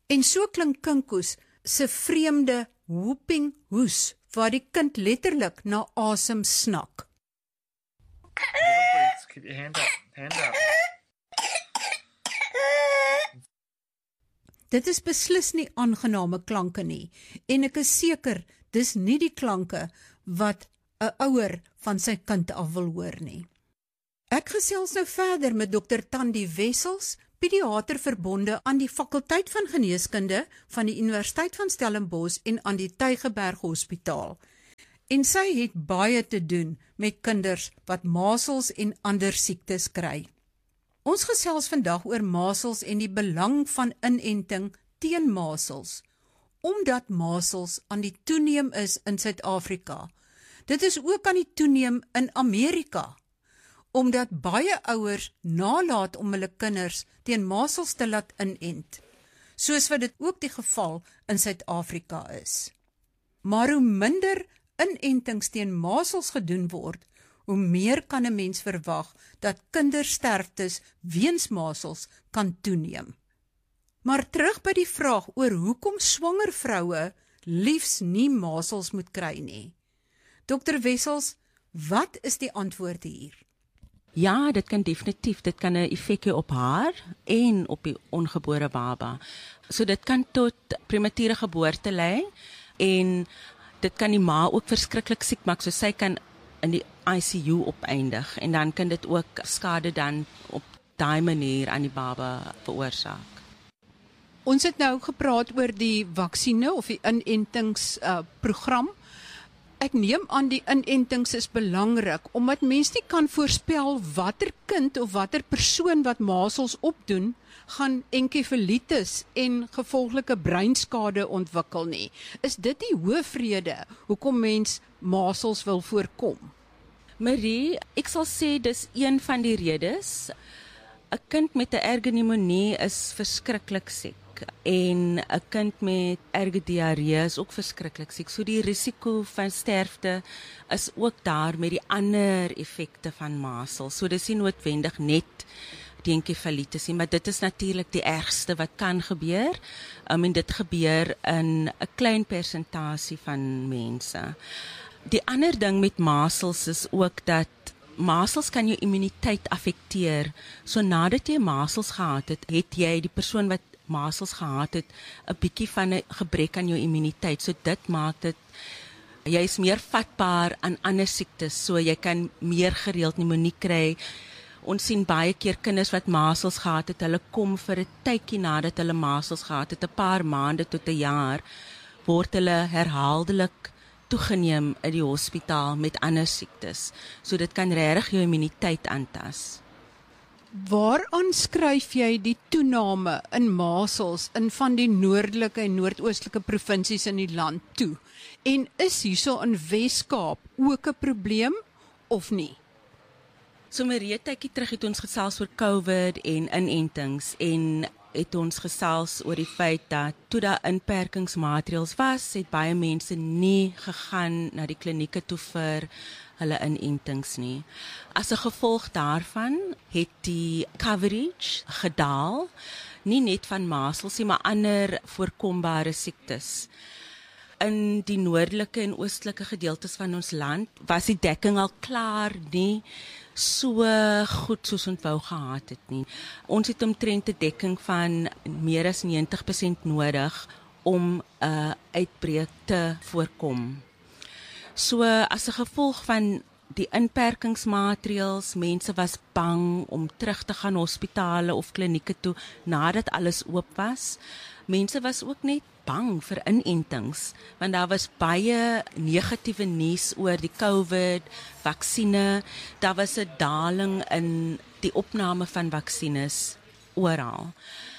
En so klink kinkoes se vreemde whooping hoes, waar die kind letterlik na asem snak. Keep your hand up. Dit is beslis nie aangename klanke nie, en ek is seker, dis nie die klanke wat 'n ouer van sy kind af wil hoor nie. Ek gesels nou verder met Dr. Tandi Wessels, pediater verbonde aan die fakulteit van geneeskunde van die Universiteit van Stellenbosch en aan die Tygerberg Hospitaal. En sy het baie te doen met kinders wat masels en ander siektes kry. Ons gesels vandag oor masels en die belang van inenting teen masels, omdat masels aan die toeneem is in Suid-Afrika. Dit is ook aan die toeneem in Amerika, omdat baie ouers nalat om hulle kinders teen masels te laat inent, soos wat dit ook die geval in Suid-Afrika is. Maar hoe minder inentings teen masels gedoen word, hoe meer kan 'n mens verwag dat kindersterftes weens masels kan toeneem. Maar terug by die vraag oor hoekom swanger vroue liefs nie masels moet kry nie. Dr. Wessels, wat is die antwoord hier? Ja, dit kan definitief, dit kan 'n effek hê op haar en op die ongebore baba. So dit kan tot premature geboorte lei en dit kan die ma ook verskriklik siek maak, so sy kan in die ICU opeindig en dan kan dit ook skade dan op daai manier aan die baba veroorsaak. Ons het nou gepraat oor die vaksine of die inentingsprogram. Ek neem aan die inentings is belangrik, omdat mens nie kan voorspel watter kind of watter persoon wat masels opdoen, gaan enkefalitis en gevolglike breinskade ontwikkel nie. Is dit die hoofrede hoekom mens masels wil voorkom? Marie, ek sal sê dis een van die redes. 'n Kind met 'n erge pneumonie is verskriklik siek. En 'n kind met erge diarree is ook verskriklik siek. So die risiko van sterfte is ook daar met die ander effekte van masels. So dis nie noodwendig net die enkefalitis nie, maar dit is natuurlik die ergste wat kan gebeur. En dit gebeur in 'n klein persentasie van mense. Die ander ding met masels is ook dat masels kan jou immuniteit affekteer. So nadat jy masels gehad het, het jy die persoon wat masels gehad het, 'n bietjie van 'n gebrek aan jou immuniteit. So dit maak dit, jy is meer vatbaar aan ander siektes, so jy kan meer gereeld pneumonie kry. Ons sien baie keer kinders wat masels gehad het, hulle kom vir 'n tydjie nadat hulle masels gehad het, 'n paar maande tot 'n jaar, word hulle herhaaldelik toegeneem in die hospitaal met ander siektes. So dit kan regtig jou immuniteit aantas. Waaraan skryf jy die toename in masels in van die noordelike en noordoostelike provinsies in die land toe? En is hierso in Wes-Kaap ook 'n probleem of nie? So Marie, tydjie terug het ons gesels oor COVID en inentings en het ons gesels oor die feit dat toe daar inperkingsmaatreëls was, het baie mense nie gegaan na die klinieke toe vir hulle inentings nie. As 'n gevolg daarvan het die coverage gedaal, nie net van masels nie, maar ander voorkombare siektes. In die noordelike en oostelike gedeeltes van ons land was die dekking al klaar nie so goed soos ons wou gehad het nie. Ons het omtrent 'n dekking van meer as 90% nodig om 'n uitbreek te voorkom. So as 'n gevolg van die inperkingsmaatreëls, mense was bang om terug te gaan hospitale of klinieke toe nadat alles oop was. Mense was ook net bang vir inentings, want daar was baie negatiewe nuus oor die COVID, vaksine. Daar was 'n daling in die opname van vaksines oral.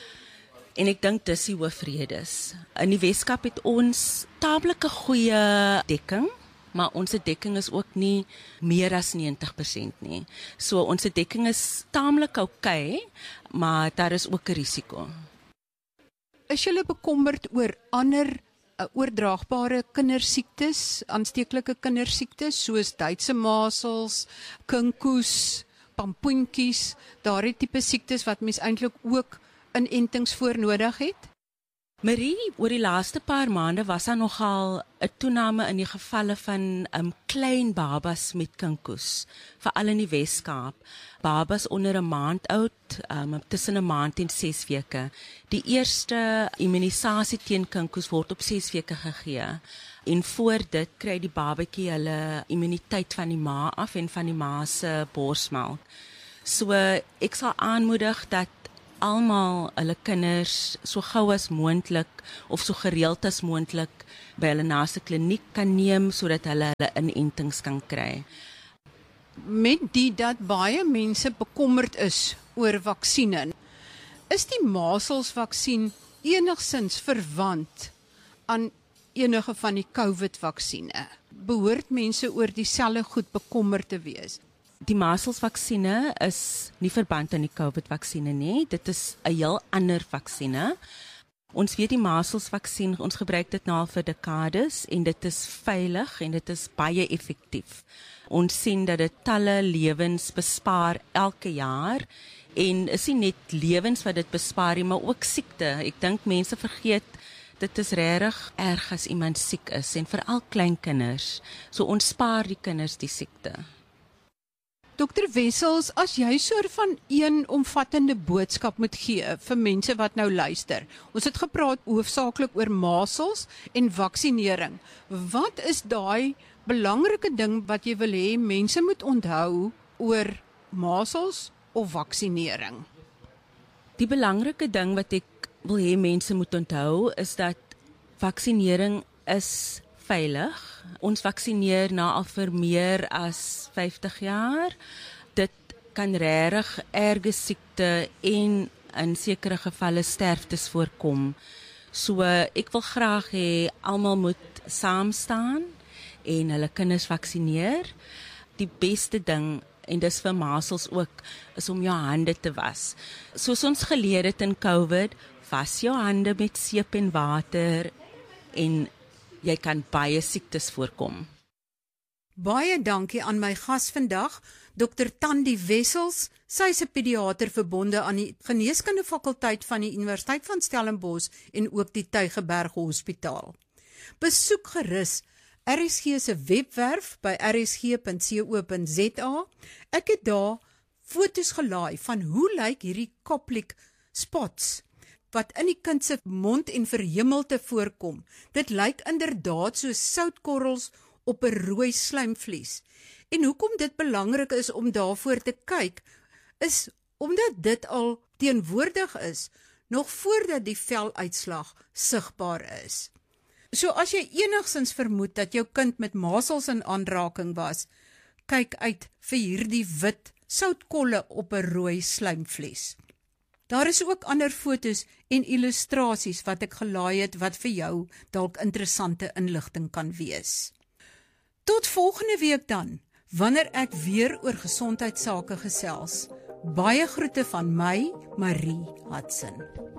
En ek dink dis die hoofredes. In die Weskaap het ons taamlike goeie dekking, maar ons dekking is ook nie meer as 90% nie. So ons dekking is taamlik oukei, maar daar is ook 'n risiko. Is julle bekommerd oor ander oordraagbare kindersiektes, aansteeklike kindersiektes, soos Duitse masels, kinkoes, pampoentjies, daardie tipe siektes wat mens eintlik ook inentings voor nodig het? Marie, oor die laaste paar maande was daar nogal 'n toename in die gevalle van klein babas met kinkoes, veral in die Wes-Kaap. Babas onder 'n maand oud, tussen 'n maand en 6 weke. Die eerste immunisasie teen kinkoes word op 6 weke gegee. En voor dit kry die babatjie hulle immuniteit van die ma af en van die ma se borsmelk. So ek sal aanmoedig dat almal hulle kinders so gou as moontlik of so gereeld as moontlik by hulle naaste kliniek kan neem sodat hulle inentings kan kry. Met dat baie mense bekommerd is oor vaksines, is die measelsvaksin enigsins verwant aan enige van die COVID-vaksine? Behoort mense oor dieselfde goed bekommerd te wees? Die measelsvaksine is nie verband aan die COVID-vaksine nie. Dit is 'n heel ander vaksine. Ons weet die measelsvaksin, ons gebruik dit nou al vir dekades en dit is veilig en dit is baie effektief. Ons sien dat dit talle lewens bespaar elke jaar en is nie net lewens wat dit bespaar nie, maar ook siekte. Ek dink mense vergeet dit is regtig erg as iemand siek is en veral klein kinders. So ons spaar die kinders die siekte. Dr. Wessels, as jy soort van een omvattende boodskap moet gee vir mense wat nou luister. Ons het gepraat hoofsaaklik oor measels en vaksinering. Wat is daai belangrike ding wat jy wil hê mense moet onthou oor measels of vaksinering? Die belangrike ding wat ek wil hê mense moet onthou is dat vaksinering is veilig. Ons vaksineer nou al vir meer as 50 jaar. Dit kan regtig erge siekte en in sekere gevalle sterftes voorkom. So ek wil graag hê almal moet saam staan en hulle kinders vaksineer. Die beste ding, en dis vir measels ook, is om jou hande te was. Soos ons geleer het in COVID, was jou hande met seep en water en jy kan baie siektes voorkom. Baie dankie aan my gas vandag, Dr. Tandi Wessels. Sy is 'n pediater verbonde aan die Geneeskunde Fakulteit van die Universiteit van Stellenbosch en ook die Tygerberg Hospitaal. Besoek gerus RSG se webwerf by rsg.co.za. Ek het daar foto's gelaai van hoe lyk hierdie koplik spots wat in die kind se mond en verhemelte voorkom. Dit lyk inderdaad soos soutkorrels op 'n rooi slijmvlies. En hoekom dit belangrik is om daarvoor te kyk, is omdat dit al teenwoordig is, nog voordat die veluitslag sigbaar is. So as jy enigsins vermoed dat jou kind met measels in aanraking was, kyk uit vir hierdie wit soutkolle op 'n rooi slijmvlies. Daar is ook ander fotos en illustrasies wat ek gelaai het wat vir jou dalk interessante inligting kan wees. Tot volgende week dan, wanneer ek weer oor gesondheidsake gesels. Baie groete van my, Marie Hudson.